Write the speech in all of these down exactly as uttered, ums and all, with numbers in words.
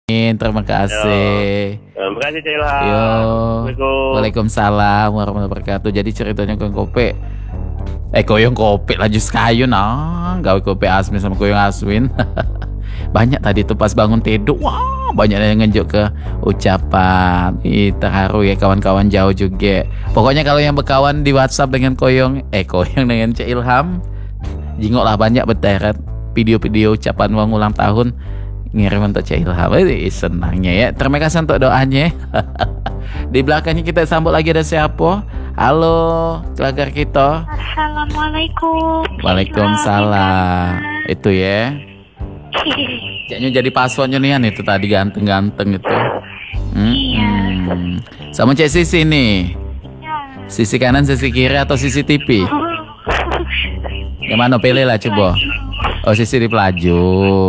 Terima kasih. Terima kasih Cik Ilham. Yo. Assalamualaikum. Waalaikumsalam warahmatullahi wabarakatuh. Jadi ceritanya koyong kopi. Eh koyong kopi laju sekayu nah. Gawe kopi Asmin sama koyong Aswin. Banyak tadi tuh pas bangun tidur. Wah, banyak yang ngejuk ke ucapan. Ih, terharu ya kawan-kawan jauh juga. Pokoknya kalau yang berkawan di WhatsApp dengan koyong, eh koyong dengan Cik Ilham, jingoklah banyak beteret video-video ucapan uang ulang tahun ngirim untuk Cik Ilham. Eh, senangnya ya. Terima kasih untuk doanya. Di belakangnya kita sambut lagi ada siapa? Halo, kelagar kita. Assalamualaikum. Waalaikumsalam. Itu ya. Kayaknya jadi passwordnya nih an itu tadi ganteng-ganteng itu. Hmm, Iya. hmm. Sama Cik Sisi nih. Ya. Sisi kanan, sisi kiri atau sisi T V? Yang mana pilih lah coba. Oh, sisi di pelaju.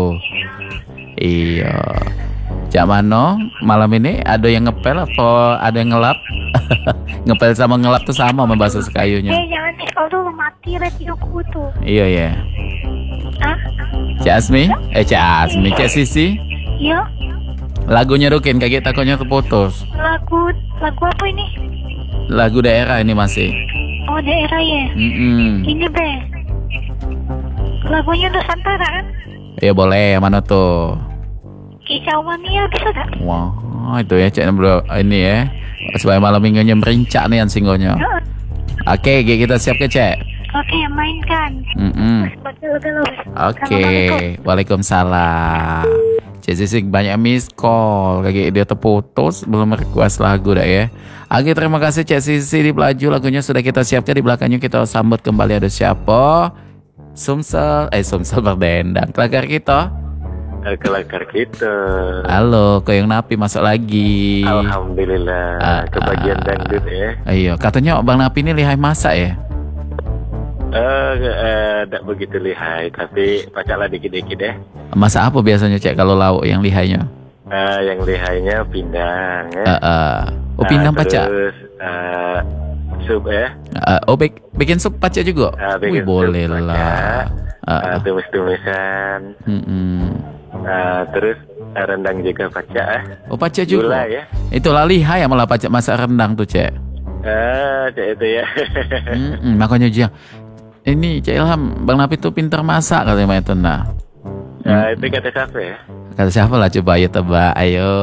Iya. Cak Mano, malam ini ada yang ngepel atau ada yang ngelap? Ngepel sama ngelap tuh sama sama bahasa sekayunya. Eh jangan install dulu, mati radioku tuh. Iya ya. Hah? Cak Asmi? Eh Cak Asmi, Cak Sisi. Iya. Lagunya Rukin, kaget takutnya terputus. Lagu lagu apa ini? Lagu daerah ini masih. Oh daerah ya. Mm-mm. Ini be. Lagunya Nusantara kan? Ya boleh, yang mana tuh? Kicau mania bisa gak? Wah, itu ya Cak bro. Ini ya. Supaya malam minggunya merincak nih yang singgonya. Heeh. Oke, kita siap ke Cak. Oke mainkan. Mm-mm. Betul-betul. Oke, waalaikumsalam. Cik Sisi banyak miss call, kayak dia terputus belum request lagu dah ya. Oke, terima kasih Cik Sisi di pelaju, lagunya sudah kita siapkan. Di belakangnya kita sambut kembali ada siapa? Sumsel, eh Sumsel berdendang. Kelagar kita. Kelakar kita. Halo, koyong Napi masuk lagi. Alhamdulillah. Ah, Kebagian ah. dangdut ya. Ayo, katanya Bang Napi ini lihai masak ya? Eh, eh, tak begitu lihai, tapi pacaklah dikit-dikit ya. Masak apa biasanya Cek kalau lauk yang lihainya? Eh, yang lihainya pindang ya. Uh, uh. Oh, pindang Ah, pacak. Terus eh, sup ya. Uh, oh, bik- bikin sup pacak juga? Ah, Wih, bikin sup boleh pacak. lah. Uh, Ah, tumis-tumisan. mm-mm. Ah, terus eh, rendang juga pacak ya. Oh, pacak juga? Gula ya. Itulah lihai ya malah pacak masak rendang tuh Cek. Ah, cak itu ya. Mm-mm, makanya dia ini Cek Ilham, Bang Napi tuh pintar masak katanya itu nah. Ah, itu kata siapa ya? Kata siapa lah coba ayo tebak, ayo.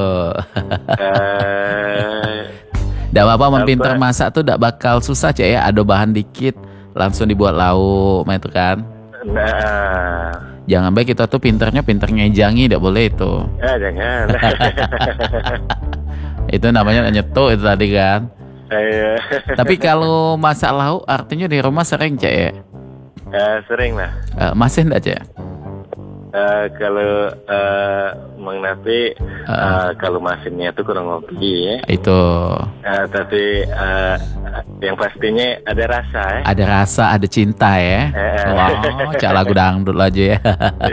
Eh, Tidak apa-apa, Apa? mempintar masak tuh tidak bakal susah Cek ya. Ada bahan dikit, langsung dibuat lauk, mah itu kan. nah, Jangan baik kita tuh pinternya pinter ngejangi, tidak boleh itu. ah, jangan. Itu namanya nyetuk itu tadi kan. Ayo. Tapi kalau masak lauk artinya di rumah sering Cek ya. Eh, sering lah. Uh, masih enggak Cek? Eh, kalau eh, Mang Nafi, Ah. eh, kalau masinnya tuh kurang ngopi ya. Itu Eh, tapi eh, yang pastinya ada rasa ya. ada rasa, ada cinta ya. Eh. Wow, Cak lagu dangdut aja ya.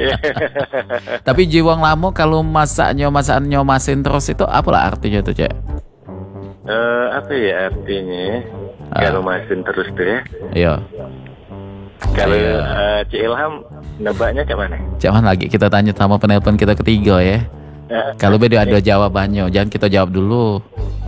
Tapi jiwang lamo kalau masaknya masakannya masin terus itu apalah artinya tuh Cek? Eh, apa ya artinya? Ah. Kalau masin terus tuh ya. Iya. Kalau Iya. eh, Cik Ilham nebaknya ke mana? Jangan lagi kita tanya sama penelpon kita ketiga ya. Eh, Kalau beda ada jawabannya, jangan kita jawab dulu.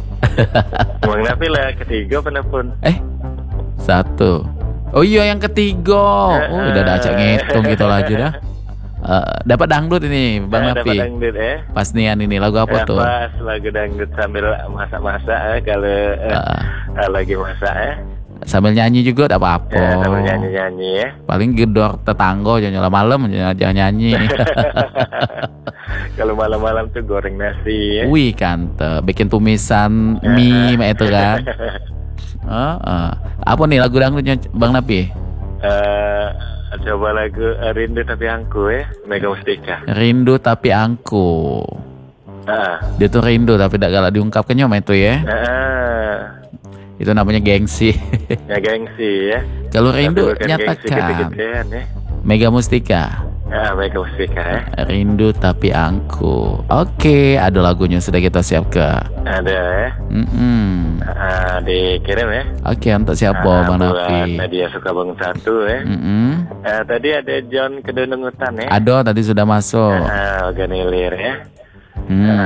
Mang Nafi lah ketiga penelpon. Eh, satu. Oh iya yang ketiga. Oh udah ada acak ngitung gitu aja dah. Eh, dapat dangdut ini Bang Eh, dapat Napi. dangdut ya. Pas nian ini lagu apa Ya, tuh? pas lagu dangdut sambil masak-masak ya. Kalau eh, Ah. eh, lagi masak ya. Sambil nyanyi juga tidak apa-apa. Ya, sambil nyanyi-nyanyi ya. Paling gedor tetangga jangan nyala malam jangan nyanyi. Kalau malam-malam tuh goreng nasi ya. Wih kante, bikin tumisan mie mah itu kan. Heeh. Apa nih lagu dangdutnya Bang Napi? Eh, coba lagu eh, Rindu Tapi Angku ya, Mega Mustika. Rindu tapi angku. Ah, Dia tuh rindu tapi tidak galak diungkapkannya mah itu ya. ah, Itu namanya gengsi. ya gengsi ya. Kalau rindu Tapi bukan gengsi nyatakan. gede-gedean ya. Mega Mustika. Ah, Mega Mustika ya. Rindu tapi angku. Oke, ada lagunya sudah kita siapkan. Ada ya. Mm-mm. Ah, dikirim ya. Oke, untuk siapa Ah, Bang buat Nafi? Nadia Sukabumi satu ya. Mm-mm. Ah, tadi ada John Kedunung Hutan ya. Ada tadi sudah masuk. Ah, Organilir ya. Hmm.